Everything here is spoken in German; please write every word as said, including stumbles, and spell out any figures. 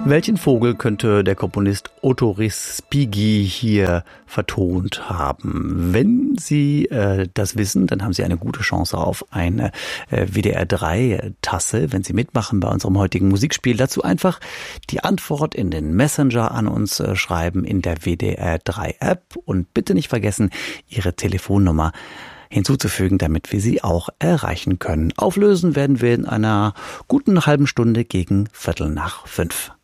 Welchen Vogel könnte der Komponist Otto Respighi hier vertont haben? Wenn Sie äh, das wissen, dann haben Sie eine gute Chance auf eine äh, W D R drei Tasse, wenn Sie mitmachen bei unserem heutigen Musikspiel. Dazu einfach die Antwort in den Messenger an uns äh, schreiben in der W D R drei App und bitte nicht vergessen, Ihre Telefonnummer hinzuzufügen, damit wir sie auch erreichen können. Auflösen werden wir in einer guten halben Stunde gegen Viertel nach fünf.